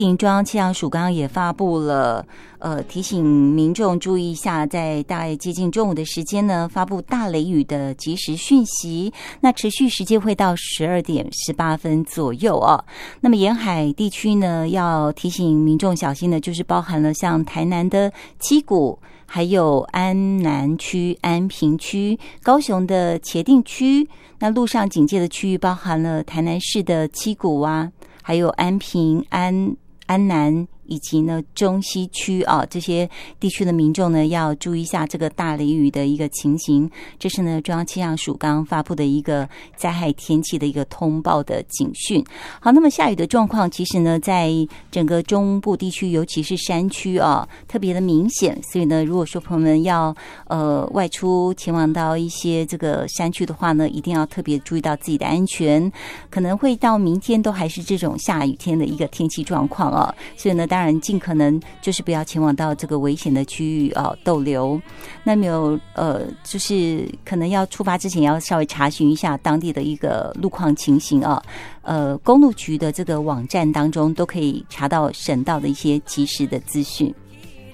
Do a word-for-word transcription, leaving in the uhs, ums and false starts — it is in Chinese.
中央气象署刚刚也发布了，呃，提醒民众注意一下，在大概接近中午的时间呢，发布大雷雨的即时讯息。那持续时间会到十二点十八分左右哦。那么沿海地区呢，要提醒民众小心的，就是包含了像台南的七股，还有安南区、安平区、高雄的茄萣区。那路上警戒的区域包含了台南市的七股啊，还有安平、安安南以及呢中西区啊，这些地区的民众呢要注意一下这个大雷雨的一个情形。这是呢中央气象署刚刚发布的一个灾害天气的一个通报的警讯。好，那么下雨的状况其实呢在整个中部地区，尤其是山区啊，特别的明显。所以呢，如果说朋友们要呃外出前往到一些这个山区的话呢，一定要特别注意到自己的安全，可能会到明天都还是这种下雨天的一个天气状况啊。所以呢，当然尽可能就是不要前往到这个危险的区域啊逗留。那么有呃，就是可能要出发之前要稍微查询一下当地的一个路况情形啊。呃，公路局的这个网站当中都可以查到省道的一些及时的资讯。